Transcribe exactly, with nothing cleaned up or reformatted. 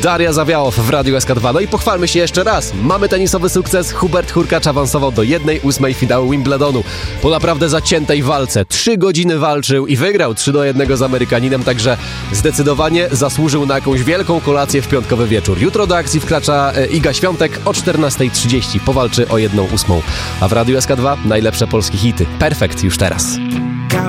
Daria Zawiałow w Radiu S K dwa. No i pochwalmy się jeszcze raz. Mamy tenisowy sukces. Hubert Hurkacz awansował do jednej ósmej finału Wimbledonu. Po naprawdę zaciętej walce. Trzy godziny walczył i wygrał trzy do jednego z Amerykaninem, także zdecydowanie zasłużył na jakąś wielką kolację w piątkowy wieczór. Jutro do akcji wkracza Iga Świątek o czternasta trzydzieści. Powalczy o jedną ósmą. A w Radiu S K dwa najlepsze polskie hity. Perfekt już teraz.